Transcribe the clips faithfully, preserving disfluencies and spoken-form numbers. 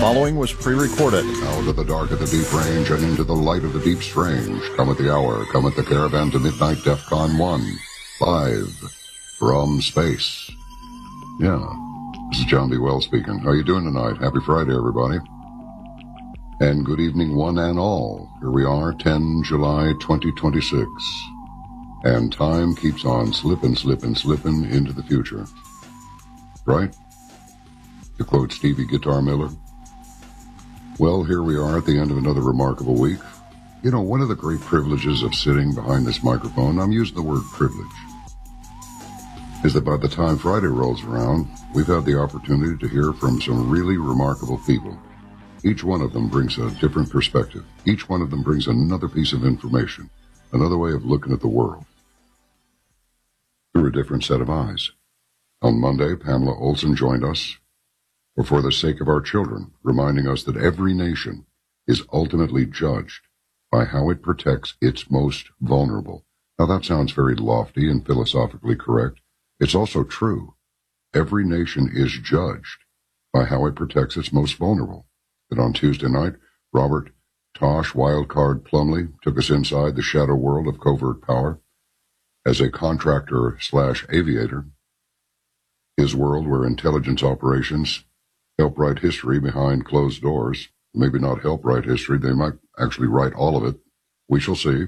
following was pre-recorded. Out of the dark of the deep range and into the light of the deep strange. Come at the hour, come at the caravan to midnight DEFCON one. Live from space. Yeah, this is John B. Wells speaking. How you doing tonight? Happy Friday, everybody. And good evening, one and all. Here we are, the tenth of July, twenty twenty-six. And time keeps on slipping, slipping, slipping into the future. Right? To quote Stevie Guitar Miller. Well, here we are at the end of another remarkable week. You know, one of the great privileges of sitting behind this microphone, I'm using the word privilege, is that by the time Friday rolls around, we've had the opportunity to hear from some really remarkable people. Each one of them brings a different perspective. Each one of them brings another piece of information, another way of looking at the world, through a different set of eyes. On Monday, Pamela Olson joined us for For the Sake of Our Children, reminding us that every nation is ultimately judged by how it protects its most vulnerable. Now, that sounds very lofty and philosophically correct. It's also true. Every nation is judged by how it protects its most vulnerable. And on Tuesday night, Robert Tosh Wildcard Plumley took us inside the shadow world of covert power as a contractor slash aviator, his world where intelligence operations help write history behind closed doors. Maybe not help write history. They might actually write all of it. We shall see.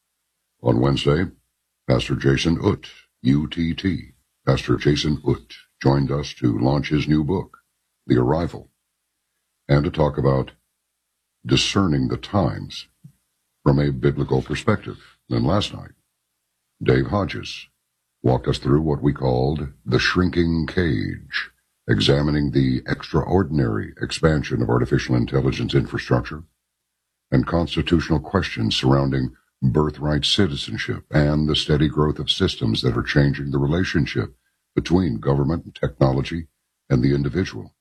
On Wednesday, Pastor Jason Utt, U T T, Pastor Jason Utt, joined us to launch his new book, The Arrival, and to talk about discerning the times from a biblical perspective. Then last night, Dave Hodges walked us through what we called the shrinking cage, examining the extraordinary expansion of artificial intelligence infrastructure and constitutional questions surrounding birthright citizenship and the steady growth of systems that are changing the relationship between government and technology and the individual.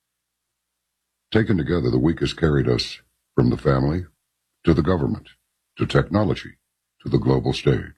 Taken together, the week has carried us from the family to the government, to technology, to the global stage.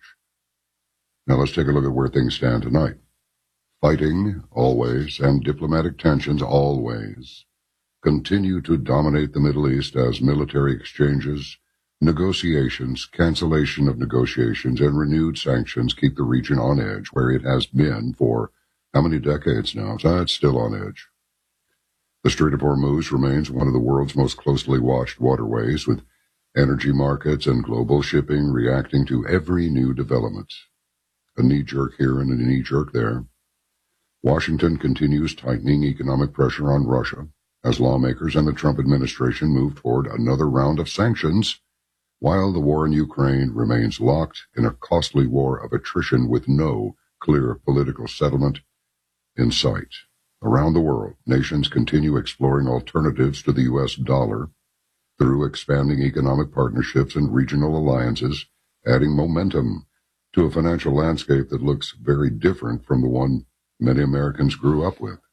Now let's take a look at where things stand tonight. Fighting, always, and diplomatic tensions, always, continue to dominate the Middle East as military exchanges, negotiations, cancellation of negotiations, and renewed sanctions keep the region on edge, where it has been for how many decades now? So it's still on edge. The Strait of Hormuz remains one of the world's most closely watched waterways, with energy markets and global shipping reacting to every new development. A knee-jerk here and a knee-jerk there. Washington continues tightening economic pressure on Russia as lawmakers and the Trump administration move toward another round of sanctions, while the war in Ukraine remains locked in a costly war of attrition with no clear political settlement in sight. Around the world, nations continue exploring alternatives to the U S dollar through expanding economic partnerships and regional alliances, adding momentum to a financial landscape that looks very different from the one many Americans grew up with.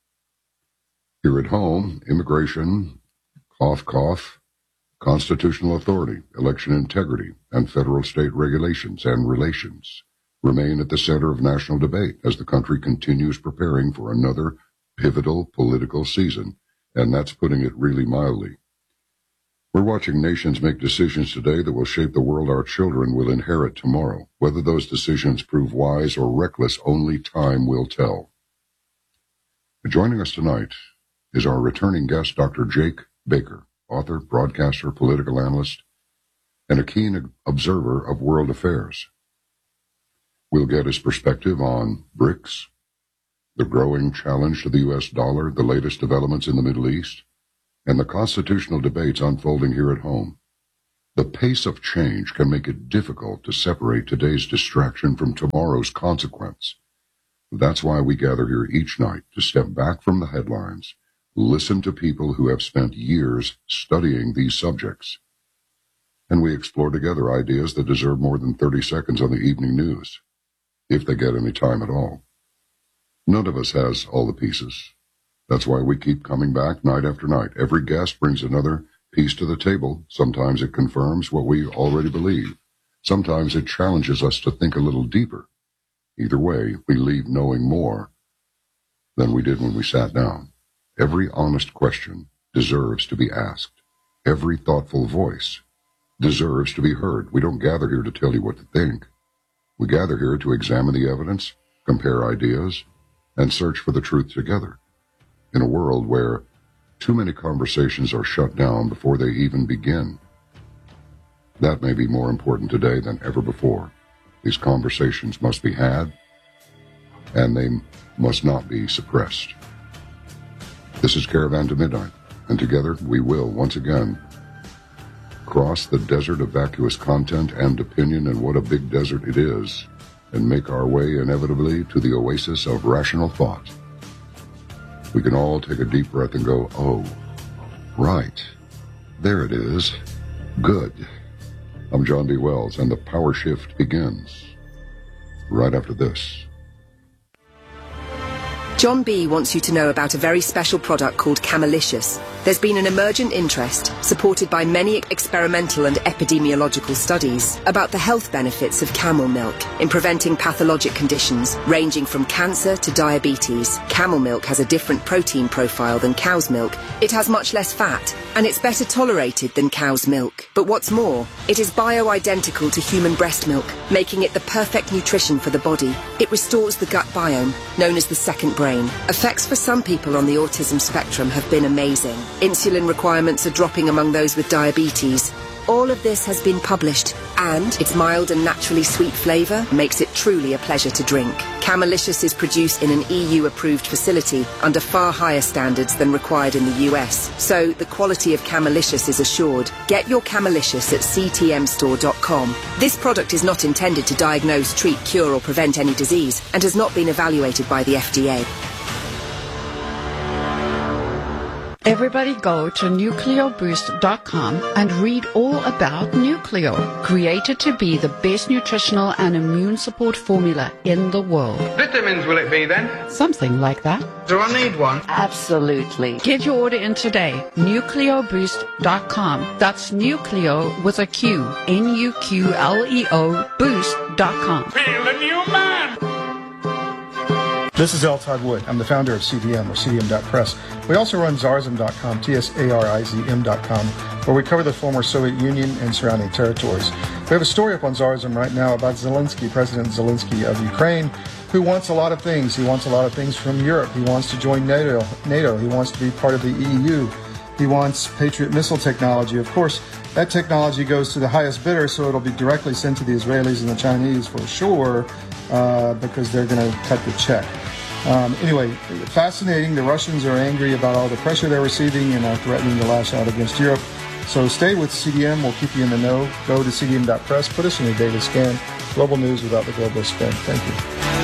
Here at home, immigration, cough, cough, constitutional authority, election integrity, and federal-state regulations and relations remain at the center of national debate as the country continues preparing for another pivotal political season, and that's putting it really mildly. We're watching nations make decisions today that will shape the world our children will inherit tomorrow. Whether those decisions prove wise or reckless, only time will tell. Joining us tonight is our returning guest, Doctor Jake Baker, author, broadcaster, political analyst, and a keen observer of world affairs. We'll get his perspective on BRICS, the growing challenge to the U S dollar, the latest developments in the Middle East, and the constitutional debates unfolding here at home. The pace of change can make it difficult to separate today's distraction from tomorrow's consequence. That's why we gather here each night to step back from the headlines, listen to people who have spent years studying these subjects, and we explore together ideas that deserve more than thirty seconds on the evening news, if they get any time at all. None of us has all the pieces. That's why we keep coming back night after night. Every guest brings another piece to the table. Sometimes it confirms what we already believe. Sometimes it challenges us to think a little deeper. Either way, we leave knowing more than we did when we sat down. Every honest question deserves to be asked. Every thoughtful voice deserves to be heard. We don't gather here to tell you what to think. We gather here to examine the evidence, compare ideas, and search for the truth together. In a world where too many conversations are shut down before they even begin. That may be more important today than ever before. These conversations must be had, and they must not be suppressed. This is Caravan to Midnight, and together we will, once again, cross the desert of vacuous content and opinion, and what a big desert it is, and make our way inevitably to the oasis of rational thought. We can all take a deep breath and go, oh, right, there it is. Good. I'm John D. Wells, and the power shift begins right after this. John B. wants you to know about a very special product called Camelicious. There's been an emergent interest, supported by many experimental and epidemiological studies, about the health benefits of camel milk in preventing pathologic conditions ranging from cancer to diabetes. Camel milk has a different protein profile than cow's milk. It has much less fat, and it's better tolerated than cow's milk. But what's more, it is bio-identical to human breast milk, making it the perfect nutrition for the body. It restores the gut biome, known as the second brain. Effects for some people on the autism spectrum have been amazing. Insulin requirements are dropping among those with diabetes. All of this has been published, and its mild and naturally sweet flavour makes it truly a pleasure to drink. Camelicious is produced in an E U-approved facility under far higher standards than required in the U S, so the quality of Camelicious is assured. Get your Camelicious at c t m store dot com. This product is not intended to diagnose, treat, cure or prevent any disease, and has not been evaluated by the F D A. Everybody go to nucleo boost dot com and read all about Nucleo, created to be the best nutritional and immune support formula in the world. Vitamins will it be then? Something like that. Do I need one? Absolutely. Get your order in today. nucleo boost dot com. That's Nucleo with a Q. N U Q L E O boost dot com. Feel the new man! This is L. Todd Wood. I'm the founder of C D M, or C D M dot press. We also run Tsarizm dot com, T S A R I Z M dot com, where we cover the former Soviet Union and surrounding territories. We have a story up on Tsarizm right now about Zelensky, President Zelensky of Ukraine, who wants a lot of things. He wants a lot of things from Europe. He wants to join NATO. NATO. He wants to be part of the E U. He wants Patriot missile technology. Of course, that technology goes to the highest bidder, so it'll be directly sent to the Israelis and the Chinese for sure, uh, because they're going to cut the check. Um, anyway, fascinating. The Russians are angry about all the pressure they're receiving and are threatening to lash out against Europe. So stay with C D M. We'll keep you in the know. Go to C D M dot press. Put us in your daily scan. Global news without the globalist spin. Thank you.